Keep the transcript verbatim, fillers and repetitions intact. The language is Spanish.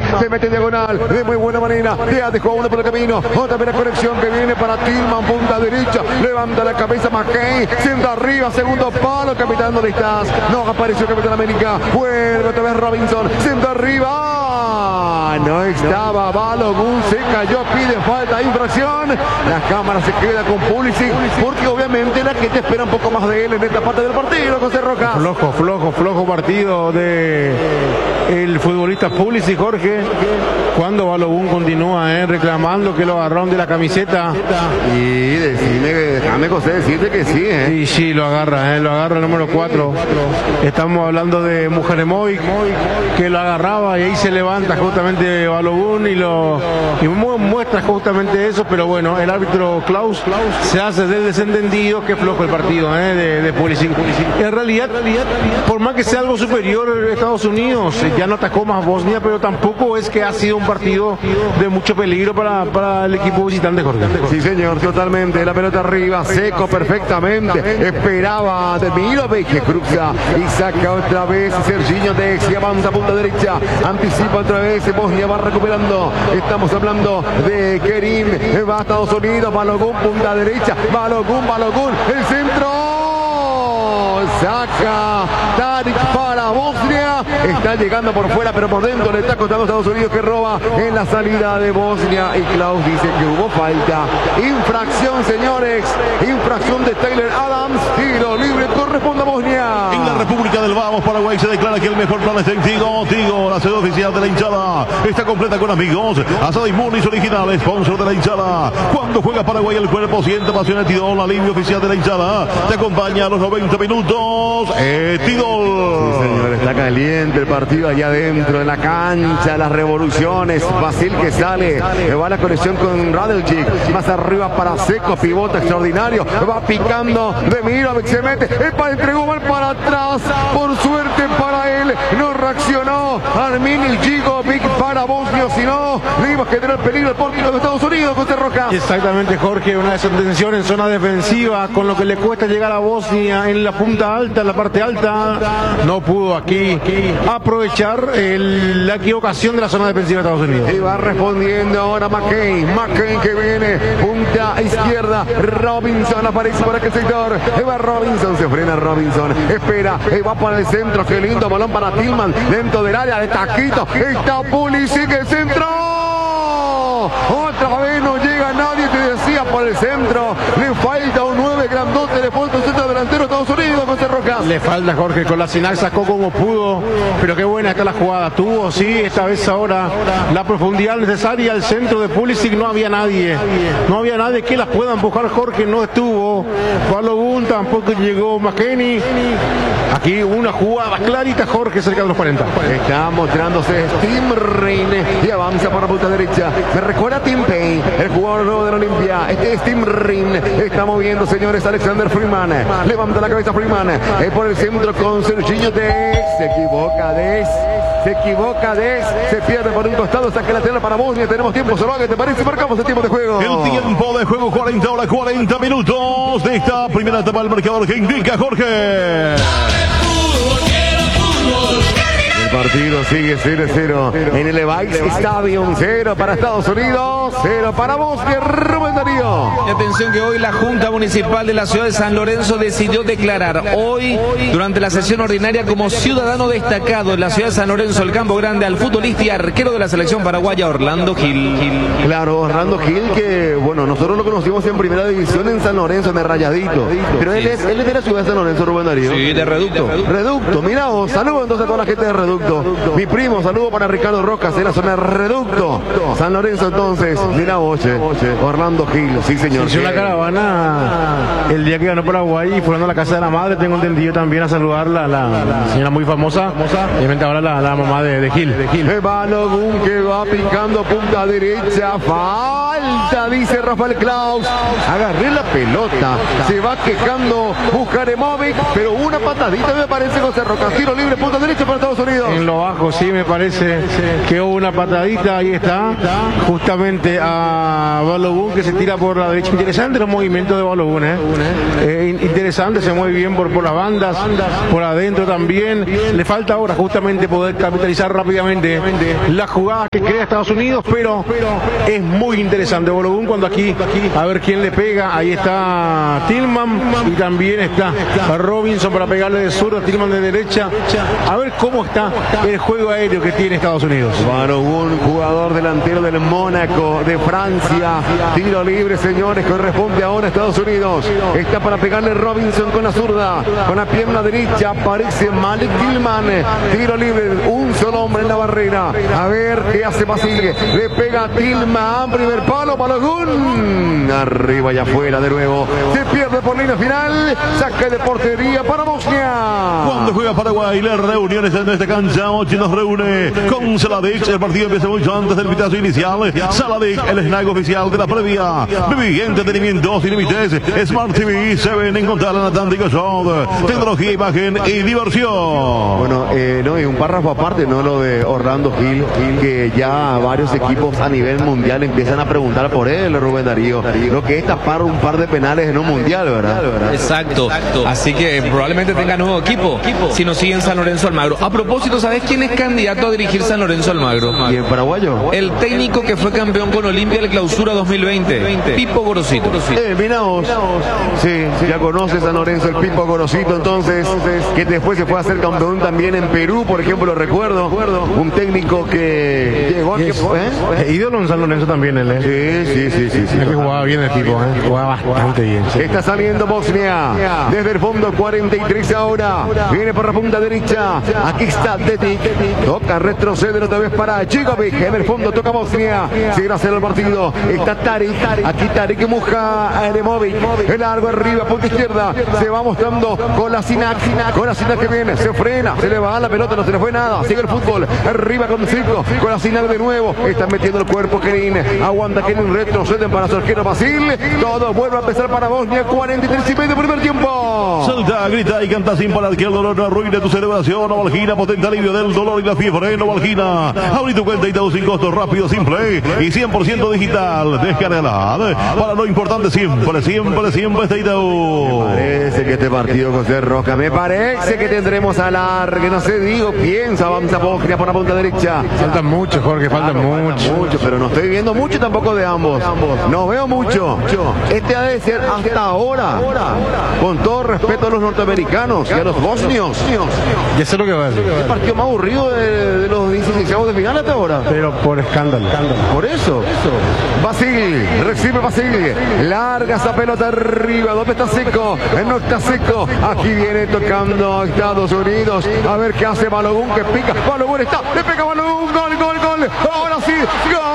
se mete en diagonal de muy buena manera, ya dejó uno por el camino, otra vez la conexión que viene para Tillman, punta derecha, levanta la cabeza McCain, siendo arriba, segundo palo, capitán, ¿dónde estás? No apareció Capitán América, vuelve otra vez Robinson, siendo arriba, no estaba Balogun, se cayó, pide falta, infracción, la cámara se queda con Pulisic, porque obviamente la gente espera un poco más de él en esta parte del partido, José Rojas. Flojo, flojo, flojo partido de el futbolista Pulisic, Jorge, cuando Balogun continúa eh, reclamando que lo agarraron de la camiseta. Y decime, déjame José decirte que sí, ¿eh? Y sí, lo agarra, eh, lo agarra el número cuatro. Estamos hablando de Mujaremovic, que lo agarraba y ahí se levanta justamente Balogun y lo y muestra justamente eso, pero bueno, el árbitro Klaus se hace del desentendido, que flojo el partido eh, de, de Pulisic. En realidad, por más que sea algo superior Estados Unidos, ya no atacó más Bosnia, pero tampoco es que ha sido un partido de mucho peligro para, para el equipo visitante, Jorge. Sí, señor, totalmente. La pelota arriba, seco perfectamente. Esperaba Demirovic, que cruza y saca otra vez Serginho Dex y avanza a punta derecha. Anticipa otra vez, Bosnia va recuperando. Estamos hablando de Kerim, va a Estados Unidos, Balogun, punta derecha. Balogun, Balogun, el centro. Saca Tadic para Bosnia. Está llegando por fuera, pero por dentro le está costando a Estados Unidos, que roba en la salida de Bosnia. Y Klaus dice que hubo falta. Infracción, señores. Infracción de Tyler Adams. Tiro libre, corresponde a Bosnia. En la República del Vamos, Paraguay, se declara que el mejor plan está en Tigo. Tigo, la sede oficial de la hinchada, está completa con amigos. Asada y Munis original, sponsor de la hinchada. Cuando juega Paraguay, el cuerpo siente pasión. Tidol, la línea oficial de la hinchada, te acompaña a los noventa minutos. Eh, Tidol. Sí, señor, está caliente el partido allá adentro, en la cancha, las revoluciones. Basil que sale, va la conexión con Radiljic, más arriba para Seco, pivota extraordinario, va picando Demirovic, se mete, epa, entregó mal para atrás, por suerte para él, no reaccionó Armin Gigovic para Bosnia, si no, le iba a generar peligro al portero de Estados Unidos, José Rojas. Exactamente, Jorge, una desatención en zona defensiva, con lo que le cuesta llegar a Bosnia en la punta alta, en la parte alta, no pudo aquí aprovechar el, la equivocación de la zona defensiva de Estados Unidos. Y va respondiendo ahora McCain, McCain que viene, punta izquierda, Robinson aparece por aquel sector, va Robinson, se frena Robinson, espera, va para el centro, qué lindo balón para Tillman, dentro del área de taquito, está Pulisic, el centro, otra vez no llega nadie, te decía por el centro, le falta un nueve grandote, le falta un centro delantero Estados Unidos, José Rojas. Le falta, Jorge, con la Sinac sacó como pudo, pero qué buena está la jugada, tuvo, sí, esta vez ahora la profundidad necesaria, al centro de Pulisic no había nadie, no había nadie que las pueda empujar, Jorge, no estuvo, Balogun tampoco llegó, McKennie, aquí una jugada clarita, Jorge, cerca de los cuarenta. Está mostrándose Tim Reine y avanza por la punta derecha, me recuerda a Tim Payne, el jugador nuevo de la Olimpia, este es Tim Reine, está moviendo, señores, Alexander Freeman, levanta la cabeza Freeman, es por el centro con Serginho Dex, se equivoca Dex, se equivoca Dex, se pierde por un costado, saca la tela para Bosnia, tenemos tiempo, Sologa, ¿te parece? Marcamos el tiempo de juego. El tiempo de juego, cuarenta horas, cuarenta minutos de esta primera etapa del marcador que indica Jorge. El partido sigue cero cero en el Levi's Stadium, cero para Estados Unidos, cero para Bosnia, Rubén Darío. Y atención que hoy la Junta Municipal de la ciudad de San Lorenzo decidió declarar hoy, durante la sesión ordinaria, como ciudadano destacado en la ciudad de San Lorenzo, el Campo Grande, al futbolista y arquero de la selección paraguaya, Orlando Gil. Claro, Orlando Gil, que bueno, nosotros lo conocimos en primera división en San Lorenzo, en el Rayadito, pero él es, él es de la ciudad de San Lorenzo, Rubén Darío. Sí, de Reducto. Reducto, mira vos, saludos entonces a toda la gente de Reducto. Mi primo, saludo para Ricardo Rocas en la zona de Reducto, San Lorenzo. Entonces, mira vos, Orlando Gil, sí señor. Hizo una caravana el día que ganó Paraguay y fueron a la casa de la madre, tengo entendido, también a saludarla, la, la señora muy famosa, obviamente ahora la, la mamá de, de Gil. De Gil. Balogun que va picando punta derecha, falta, dice Rafael Klaus, agarré la pelota, se va quejando Mujaremovic, pero una patadita me parece José Rojas, tiro libre, punta derecha para Estados Unidos. En lo bajo, sí, me parece que hubo una patadita, ahí está, justamente a Balogun que se tira por la derecha. Interesante los movimientos de Balogun, ¿eh? Eh, interesante, se mueve bien por, por las bandas, por adentro también. Le falta ahora justamente poder capitalizar rápidamente las jugadas que crea Estados Unidos, pero es muy interesante Balogun cuando aquí, a ver quién le pega. Ahí está Tillman y también está Robinson para pegarle de zurdo, Tillman de derecha. A ver cómo está el juego aéreo que tiene Estados Unidos. Balogun, jugador delantero del Mónaco de Francia. Tiro libre, señores, corresponde ahora a Estados Unidos. Está para pegarle Robinson con la zurda, con la pierna derecha. Aparece Malik Tillman. Tiro libre, un solo hombre en la barrera. A ver qué hace Basile. Le pega a Tillman, primer palo, Balogun. Arriba y afuera de nuevo. Se pierde por línea final. Saque de portería para Bosnia. Cuando juega Paraguay, las reuniones en esta cancha, Ochi nos reúne con Saladic. El partido empieza mucho antes del pitazo inicial. Saladic, el snack oficial de la previa. Viví entretenimiento sin límites. Smart T V se ven en contra en Atlántico Show. Tecnología, imagen y diversión. Bueno, eh, no, y un párrafo aparte, ¿no? Lo de Orlando Gil, que ya varios equipos a nivel mundial empiezan a preguntar por él, Rubén Darío. Lo que es tapar un par de penales en un mundial, ¿verdad? Exacto. Así que probablemente tenga nuevo equipo si no sigue en San Lorenzo Almagro. A propósito, ¿sabes quién es candidato a dirigir San Lorenzo Almagro? ¿Y el paraguayo? El técnico que fue campeón con Olimpia de la Clausura dos mil veinte, Pipo Gorosito. Eh, mira vos. Sí, sí, ya conoce San Lorenzo el Pipo Gorosito, entonces, que después se fue a hacer campeón también en Perú, por ejemplo, recuerdo. Un técnico que llegó a... Yes. ¿Eh? ¿Eh? Ídolo en San Lorenzo también, él, ¿eh? Sí, sí, sí, sí, sí. Es que jugaba bien el tipo, ¿eh? Jugaba bastante bien. Sí. Está saliendo Bosnia desde el fondo, cuarenta y tres ahora. Viene por la punta derecha. Aquí está Tetic. Toca, retroceder otra vez para Djigovic. En el fondo toca Bosnia. Sigue a hacer el partido. Está Tarik. Aquí Tarik moja a Eremovic. El largo arriba, punta izquierda. Se va mostrando con la Sinac. Con la Sinac que viene. Se frena. Se le va la pelota. No se le fue nada. Sigue el fútbol. Arriba con cinco. Con la Sinac de nuevo. Está metiendo el cuerpo Kerin. Aguanta Kerin. Retroceden para su arquero Basil. Todo vuelve a empezar para Bosnia. cuarenta y tres y medio primer tiempo. Salta, grita y canta sin parar que el dolor no arruine tu celebración. Novalgina, potente alivio del dolor y la fiebre. Novalgina. Abrí tu cuenta y te sin costo, rápido, simple y cien por ciento digital. Descárgala. Para lo importante siempre, siempre, siempre está Itaú. Me parece que este partido, José Roca, me parece que tendremos alargue. No sé, digo, piensa, avanza Bosnia por la punta derecha. Faltan mucho, Jorge, faltan Claro, mucho. falta mucho, pero no estoy viendo mucho tampoco de ambos. No veo mucho. Este ha de ser hasta ahora, con todo respeto a los norteamericanos y a los bosnios, Ya sé lo que va a decir. el partido más aburrido de, de los dieciséis de final hasta ahora. Pero por escándalo. Por eso. Basil, recibe Basil. Larga esa pelota arriba. ¿Dónde está Seco? No está Seco. Aquí viene tocando Estados Unidos. A ver qué hace Balogun, que pica. Balogun está. Le pega Balogun. Gol, gol, gol. Ahora sí. Gol.